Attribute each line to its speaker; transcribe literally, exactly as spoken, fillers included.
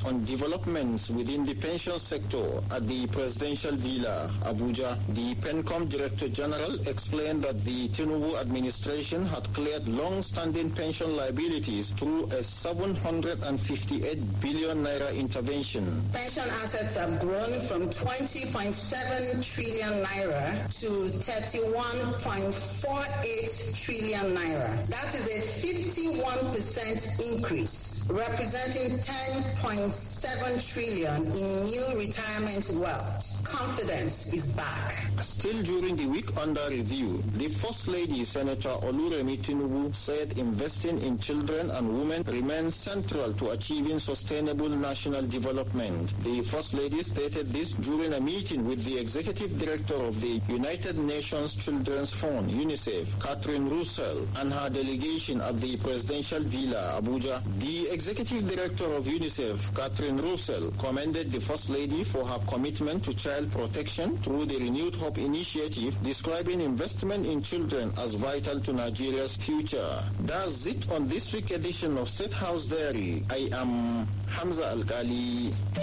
Speaker 1: on developments within the pension sector at the Presidential Villa, Abuja, the PENCOM Director General explained that the Tinubu administration had cleared long-standing pension liabilities through a seven hundred fifty-eight billion naira intervention.
Speaker 2: Pension assets have grown from twenty point seven trillion naira to thirty-one point four eight trillion naira. That is a fifty-one percent increase, representing ten point seven trillion in new retirement wealth. Confidence is back.
Speaker 1: Still during the week under review, the First Lady, Senator Oluremi Tinubu, said investing in children and women remains central to achieving sustainable national development. The First Lady stated this during a meeting with the Executive Director of the United Nations Children's Fund, UNICEF, Catherine Russell, and her delegation at the Presidential Villa, Abuja. The Executive Director of UNICEF, Catherine Russell, commended the First Lady for her commitment to child protection through the Renewed Hope initiative, describing investment in children as vital to Nigeria's future. That's it on this week's edition of State House Diary. I am Hamza Alkali.